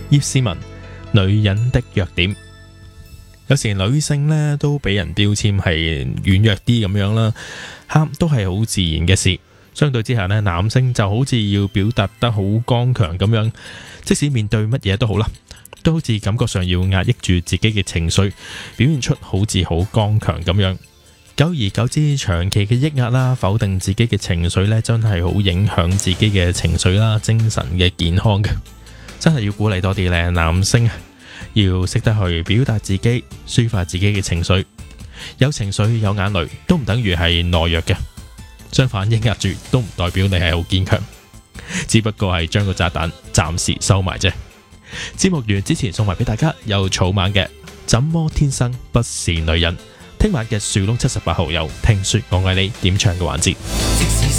葉詩文，女人的弱點。有時女性呢都俾人標籤係軟弱啲咁樣啦，喊都係好自然嘅事。相對之下呢，男性就好似要表達得好剛強咁樣，即使面對乜嘢都好啦，都好似感覺上要壓抑住自己嘅情緒，表現出好似好剛強咁樣。久而久之，長期嘅抑壓啦，否定自己嘅情緒呢，真係好影響自己嘅情緒啦、精神嘅健康嘅。真係要鼓勵多啲咧，男性要識得去表達自己，抒發自己嘅情緒。有情緒有眼淚都唔等於係懦弱嘅，相反，抑壓住都唔代表你係好堅強，只不過係將個炸彈暫時收埋啫。節目完之前送埋俾大家有草蜢嘅《怎麼天生不是女人》，聽晚嘅樹窿78號有聽說我愛你點唱嘅環節。